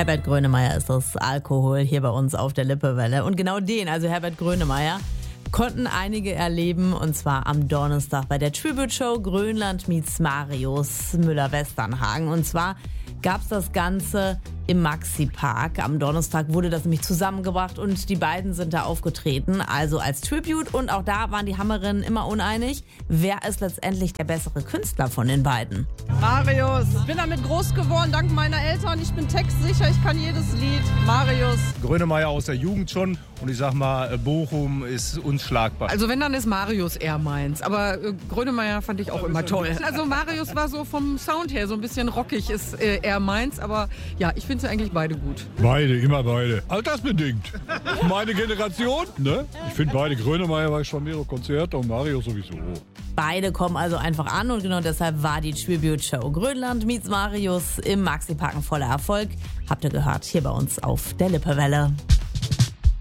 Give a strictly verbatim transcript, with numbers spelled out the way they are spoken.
Herbert Grönemeyer ist das Alkohol hier bei uns auf der Lippewelle. Und genau den, also Herbert Grönemeyer, konnten einige erleben, und zwar am Donnerstag bei der Tribute-Show Grönland meets Marius Müller-Westernhagen. Und zwar gab es das Ganze im Maxi-Park. Am Donnerstag wurde das nämlich zusammengebracht und die beiden sind da aufgetreten, also als Tribute. Und auch da waren die Hammerinnen immer uneinig. Wer ist letztendlich der bessere Künstler von den beiden? Marius. Ich bin damit groß geworden, dank meiner Eltern. Ich bin textsicher, ich kann jedes Lied. Marius. Grönemeyer aus der Jugend schon. Und ich sag mal, Bochum ist unschlagbar. Also wenn, dann ist Marius eher meins. Aber äh, Grönemeyer fand ich auch immer toll. Also Marius war so vom Sound her so ein bisschen rockig, ist äh, eher meins. Aber ja, ich finde sie eigentlich beide gut. Beide, immer beide. Altersbedingt. Meine Generation, ne? Ich finde beide. Grönemeyer war schon mehrere Konzerte und Mario sowieso. Beide kommen also einfach an und genau deshalb war die Tribute-Show Grönland meets Marius im Maxi-Park ein voller Erfolg. Habt ihr gehört, hier bei uns auf der Lippewelle.